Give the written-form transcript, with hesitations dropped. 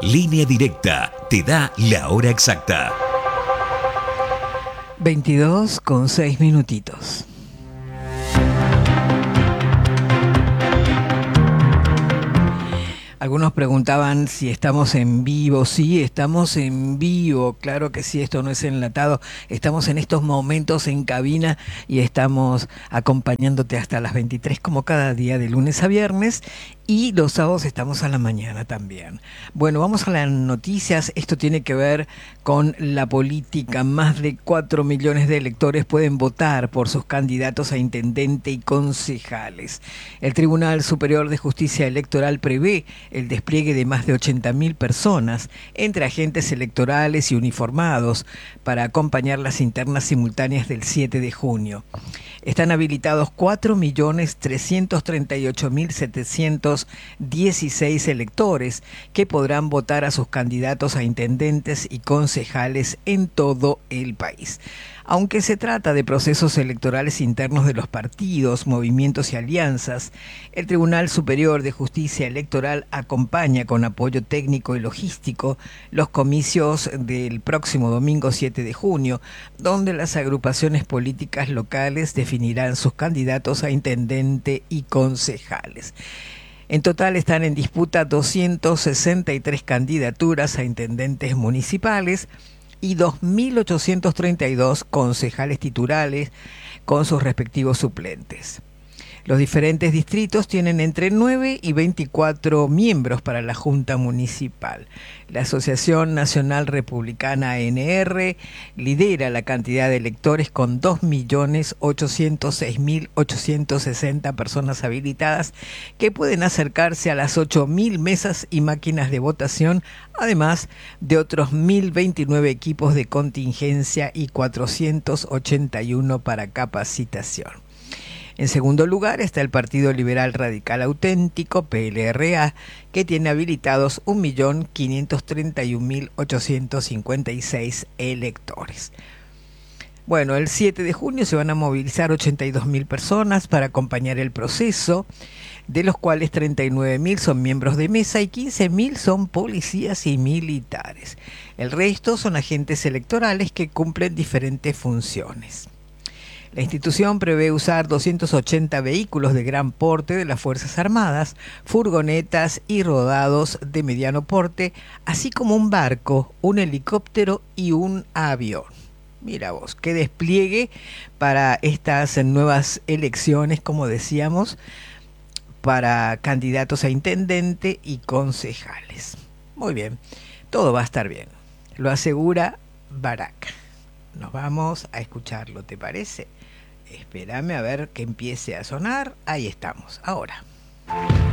Línea Directa te da la hora exacta. 22:06. Algunos preguntaban si estamos en vivo. Sí, estamos en vivo. Claro que sí, esto no es enlatado. Estamos en estos momentos en cabina y estamos acompañándote hasta las 23 como cada día de lunes a viernes. Y los sábados estamos a la mañana también. Bueno, vamos a las noticias. Esto tiene que ver con la política. Más de 4 millones de electores pueden votar por sus candidatos a intendente y concejales. El Tribunal Superior de Justicia Electoral prevé el despliegue de más de 80.000 personas entre agentes electorales y uniformados para acompañar las internas simultáneas del 7 de junio. Están habilitados 4.338.716 electores que podrán votar a sus candidatos a intendentes y concejales en todo el país. Aunque se trata de procesos electorales internos de los partidos, movimientos y alianzas, el Tribunal Superior de Justicia Electoral acompaña con apoyo técnico y logístico los comicios del próximo domingo 7 de junio, donde las agrupaciones políticas locales definirán sus candidatos a intendente y concejales. En total están en disputa 263 candidaturas a intendentes municipales y 2.832 concejales titulares con sus respectivos suplentes. Los diferentes distritos tienen entre 9 y 24 miembros para la Junta Municipal. La Asociación Nacional Republicana ANR lidera la cantidad de electores con 2.806.860 personas habilitadas que pueden acercarse a las 8.000 mesas y máquinas de votación, además de otros 1.029 equipos de contingencia y 481 para capacitación. En segundo lugar está el Partido Liberal Radical Auténtico, PLRA, que tiene habilitados 1.531.856 electores. Bueno, el 7 de junio se van a movilizar 82.000 personas para acompañar el proceso, de los cuales 39.000 son miembros de mesa y 15.000 son policías y militares. El resto son agentes electorales que cumplen diferentes funciones. La institución prevé usar 280 vehículos de gran porte de las Fuerzas Armadas, furgonetas y rodados de mediano porte, así como un barco, un helicóptero y un avión. Mira vos, qué despliegue para estas nuevas elecciones, como decíamos, para candidatos a intendente y concejales. Muy bien, todo va a estar bien, lo asegura Barack. Nos vamos a escucharlo, ¿te parece? Espérame a ver que empiece a sonar. Ahí estamos, ahora.